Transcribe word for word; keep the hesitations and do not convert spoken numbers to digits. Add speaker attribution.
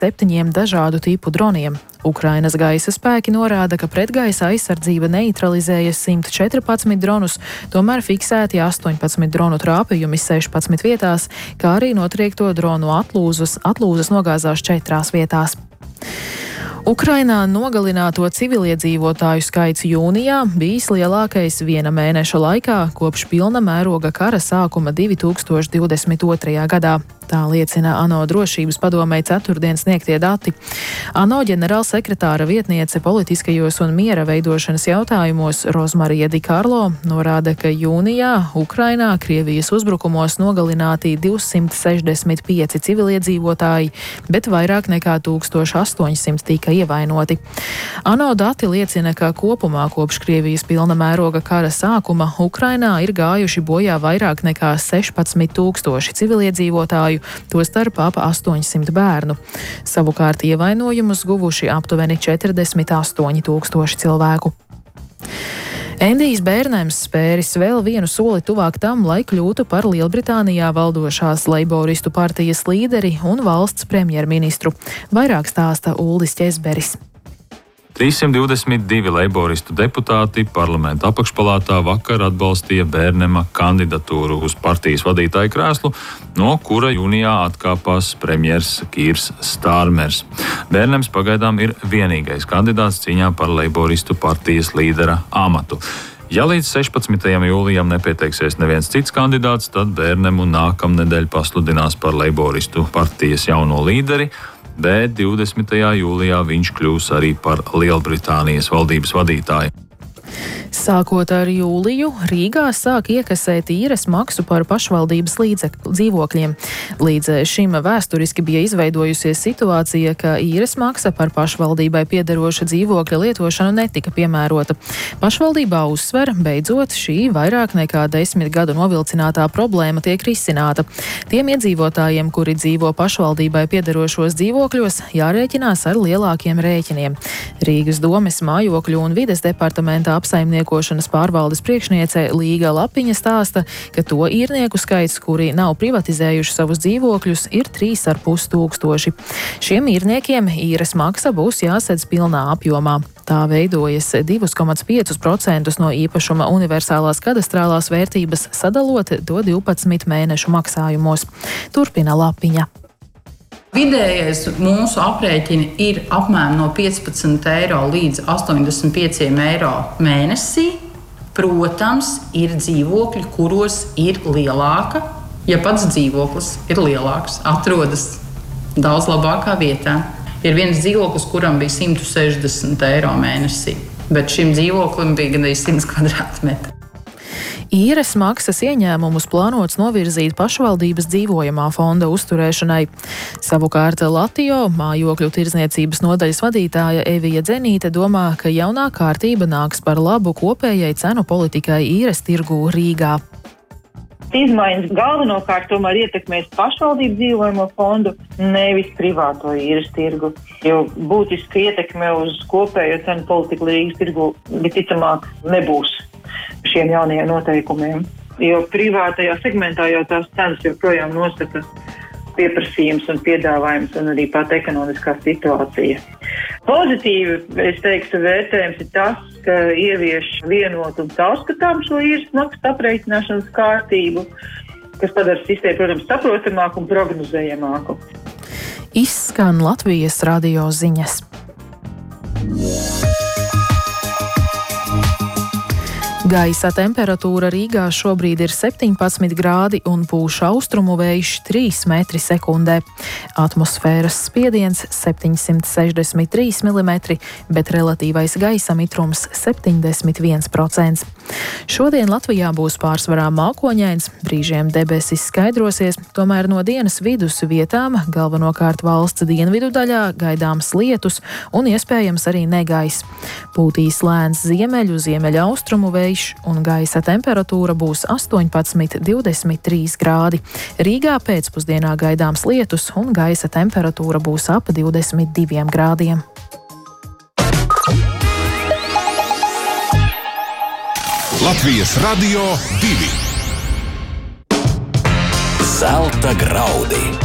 Speaker 1: septiņiem dažādu tipu droniem. Ukrainas gaisa spēki norāda, ka pretgaisa aizsardzība neutralizēja simt četrpadsmit dronus, tomēr fiksēti astoņpadsmit dronu trāpījumi sešpadsmit vietās, kā arī notriekto dronu atlūzas, atlūzas nogāzās četrās vietās. Ukrainā nogalināto civiliedzīvotāju skaits jūnijā bijis lielākais viena mēneša laikā kopš pilna mēroga kara sākuma divi tūkstoši divdesmit otrajā gadā. Tā liecina ANO drošības padomei ceturtdien sniegtie dati. ANO ģenerālsekretāra vietniece politiskajos un miera veidošanas jautājumos Rozmarija Di Karlo norāda, ka jūnijā Ukrainā Krievijas uzbrukumos nogalināti divsimt sešdesmit pieci civiliedzīvotāji, bet vairāk nekā tūkstoš astoņsimt tika ievainoti. ANO dati liecina, ka kopumā kopš Krievijas pilna mēroga kara sākuma Ukrainā ir gājuši bojā vairāk nekā sešpadsmit tūkstoši civiliedzīvotāju, tostarp ap astoņsimt bērnu. Savukārt ievainojumus guvuši aptuveni četrdesmit astoņi tūkstoši cilvēku. Endijs Bērnems spēris vēl vienu soli tuvāk tam, lai kļūtu par Lielbritānijā valdošās Leiboristu partijas līderi un valsts premjerministru. Vairāk stāsta Uldis Ķezberis.
Speaker 2: trīssimt divdesmit divi leiboristu deputāti parlamenta apakšpalātā vakar atbalstīja Bērnema kandidatūru uz partijas vadītāju krēslu, no kura jūnijā atkāpās premjers Kīrs Stārmers. Bērnems pagaidām ir vienīgais kandidāts cīņā par leiboristu partijas līdera amatu. Ja līdz sešpadsmitajam jūlijam nepieteiksies neviens cits kandidāts, tad Bērnemu nākamnedēļ pasludinās par leiboristu partijas jauno līderi, bet divdesmitajā jūlijā viņš kļūs arī par Lielbritānijas valdības vadītāju.
Speaker 1: Sākot ar jūliju, Rīgā sāk iekasēt īres maksu par pašvaldības līdzekļu dzīvokļiem. Līdz šim vēsturiski bija izveidojusies situācija, ka īres maksa par pašvaldībai piederoša dzīvokļa lietošanu netika piemērota. Pašvaldībā uzsver, beidzot šī vairāk nekā desmit gadu novilcinātā problēma tiek risināta. Tiem iedzīvotājiem, kuri dzīvo pašvaldībai piederošos dzīvokļos, jārēķinās ar lielākiem rēķiniem. Rīgas domes mājokļu un vides departamenta apsaimniekošanas pārvaldes priekšniece Līga Lapiņa stāsta, ka to īrnieku skaits, kuri nav privatizējuši savus dzīvokļus, ir trīs ar pus tūkstoši. Šiem īrniekiem īres maksa būs jāsedz pilnā apjomā. Tā veidojas divi komats pieci procenti no īpašuma universālās kadastrālās vērtības, sadalot to divpadsmit mēnešu maksājumos. Turpina Lapiņa.
Speaker 3: Vidējais mūsu aprēķini ir apmēram no piecpadsmit eiro līdz astoņdesmit pieciem eiro mēnesī. Protams, ir dzīvokļi, kuros ir lielāka, ja pats dzīvoklis ir lielāks, atrodas daudz labākā vietā. Ir viens dzīvoklis, kuram bija simt sešdesmit eiro mēnesī, bet šim dzīvoklim bija gandrīz simt kvadrātmetri.
Speaker 1: Īres maksas ieņēmumus plānots novirzīt pašvaldības dzīvojamā fonda uzturēšanai. Savukārt Latio mājokļu tirdzniecības nodaļas vadītāja Evija Dzenīte domā, ka jaunā kārtība nāks par labu kopējai cenu politikai īres tirgū Rīgā.
Speaker 4: Izmaiņas galvenokārt tomēr ietekmēs pašvaldību dzīvojamo fondu, nevis privāto īres tirgu, jo būtiska ietekme uz kopējo cenu politiku Rīgas tirgu visticamāk nebūs šiem jaunajiem noteikumiem. Jo privātajā segmentā jau tās cenas joprojām nosaka pieprasījums un piedāvājums un arī pat ekonomiskā situācija. Pozitīvi, es teiktu, vērtējums ir tas, ka ievieš vienotu un caurskatām šo īres maksu aprēķināšanas kārtību, kas padara sistēmu, protams, saprotamāku un prognozējamāku.
Speaker 1: Izskan Latvijas radio ziņas. Gaisa temperatūra Rīgā šobrīd ir septiņpadsmit grādi un pūš austrumu vējš trīs metri sekundē. Atmosfēras spiediens septiņsimt sešdesmit trīs milimetri, bet relatīvais gaisa mitrums septiņdesmit viens procents. Šodien Latvijā būs pārsvarā mākoņains, brīžiem debesis skaidrosies, tomēr no dienas vidus vietām, galvenokārt valsts dienvidu daļā, gaidāms lietus un iespējams arī negaiss. Pūtīs lēns ziemeļu, ziemeļa austrumu vējš un gaisa temperatūra būs astoņpadsmit divdesmit trīs grādi. Rīgā pēcpusdienā gaidāms lietus un gaisa temperatūra būs ap divdesmit diviem grādiem.
Speaker 5: Latvijas radio divi. Zelta graudi.